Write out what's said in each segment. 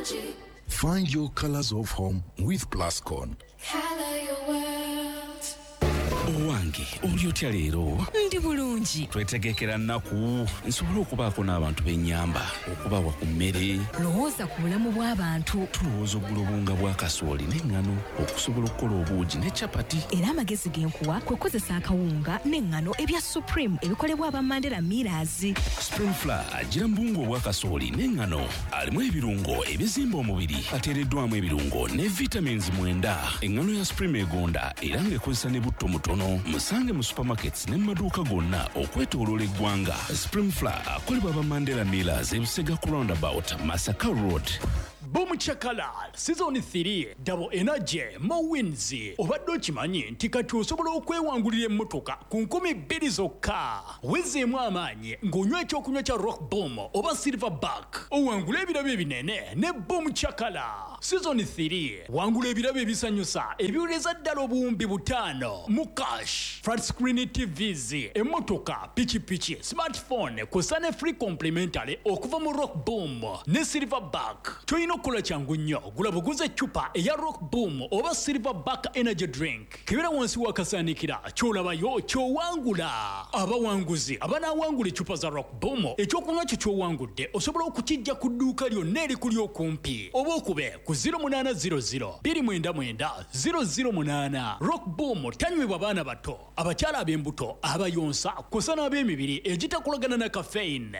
Find your colors of home with Plascon. Color your world. Owange oli otya leero? Ndi bulungi. Twetegekera nnaku nsobola okubaako n'abantu b'ennyamba okubawa ku mmere. Lowooza ku bulamu bw'abantu. Tulowooza oggula obunga bwa kasooli n'eŋŋano okusobola okukola obuugi ne capati. Era amagezi genkuwa kwe kozesa akawunga n'eŋŋano ebya Supreme ebikolebwa aba Mandela Millers. Supreme Flour agira mu buwunga obwa kasooli n'eŋŋano alimu ebirungo ebizimba omubiri ateereddwamu ebirungo ne vitamins 9. Eŋŋano ya Supreme egonda era ng'ekozesa ne butto mutono. Musange mu supermarkets ne mu maduuka gonna okwetooloola eggwanga. Supreme Flour akolebwa aba Mandela Millers e Busega ku roundabout Masaka Road. Boom Chakala Season 3 Double Energy Mo Wins. Obadde okimanyi nti kati osobola okwewangulira emmotoka ku 2,000 zokka. Wezeemu amaanyi ng'onywa ekyokunywa kya Rock Boom oba Silverback. Owangula ebirabo ebinene ne Boom Chakala. Season 3 wangula ebirabo ebisanyusa ebiwuleza ddala obuwumbi 5 mu cash. Flat screen TVs, emmotoka, pichi, smartphone kw'ossa ne free complimentary okuva mu Rock Boom ne Silverback. Toyina okukola kyangu nnyo, gula buguze eccupa eya Rock Boom oba Silverback energy drink. Kebera wansi wakasaanikira ky'olabayo ky'owangula. Abawanguzi abanaawangula eccupa za Rock Boom ekyokunywa kyo ky'owangudde osobola okukijja ku dduuka lyonna erikuli okumpi oba okube ku 0800 299 008. Rock Boom tanywebwa baana bato, abakyala ab'embuto, abayonsa kw'ossa n'ab'emibiri egitakolagana na caffeine.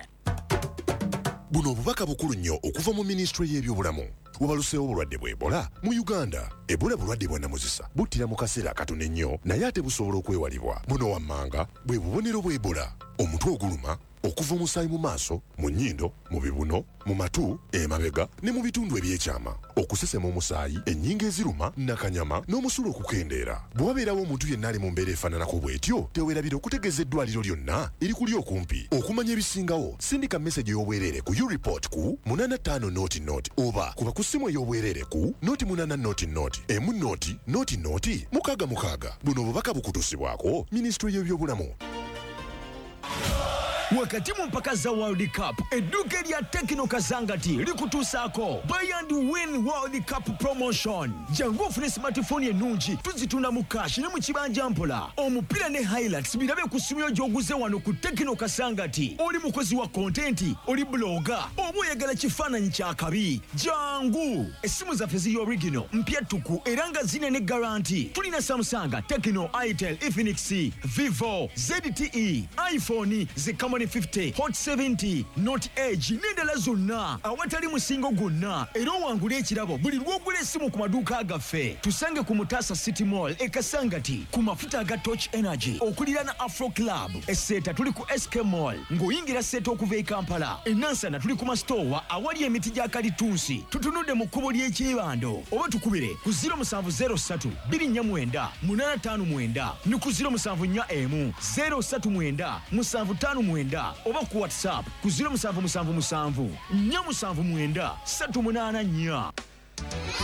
Buno obubaka bukulu nnyo okuva mu Ministry y'ebyobulamu. Wabaluseewo obulwadde bwa Ebola mu Uganda. Ebola bulwadde bwa namuzisa buttira mu kaseera akatono ennyo naye ate busobola okwewalibwa. Buno wammanga bwe bubonero bwa Ebola: omutwe oguluma, okuva omusaayi mu maaso, mu nnyindo, mu bibuno, mu matu, emabega ne mu bitundu ebyekyama, okusesema omusaayi, ennyingo eziruma, nakanyama n'omusulo okukendeera. Bwe wabeerawo omuntu yenna ali mu mbeera efaananako bw'etyo, teweerabira okutegeeza eddwaliro lyonna erikuli okumpi. Okumanya ebisingawo, sindika message ey'obwereere ku U-Report ku 8500 oba kuba ku ssimu ey'obwereere ku 0800 M0 666. Buno obubaka bukutuusibwako Ministry y'ebyobulamu. Wakati mu mpaka za World Cup, edduuka erya Tekno Kazangati likutuusaako Buy and Win World Cup Promotion. Jangu ofune smartphone ennungi tuzitunda mu cash ne mu kibanja mpola. Omupiira ne highlights birabe ku ssimu gy'oguze wano ku Tekno Kazangati. Oli mukozi wa content, oli blogger, oba oyagala kifaananyi kya kabi. Jangu! Essimu zaffe ziri original, mpya ttuku era nga zina ne guarantee. Tulina Samsung, Tekno, Itel, Infinix, Vivo, ZTE, iPhone, Camon 50, Hot 70, Note Edge n'endala zonna awatali musingo gwonna. Era owangula ekirabo buli lw'ogula essimu ku maduuka gaffe. Tusange ku Mutasa City Mall e Kasangati ku mafuta aga Torch Energy okulira na Afro Club. Esseeta tuli ku SK Mall ng'oyingira Seeta okuva e Kampala. E Nansana tuli ku masitoowa awali emiti gya kalitunsi. Tutunudde mu kkubo ly'ekyebando oba tukubire ku 0703 249 859 ne ku 0741 039 759 oba ku WhatsApp ku 0777 479 384.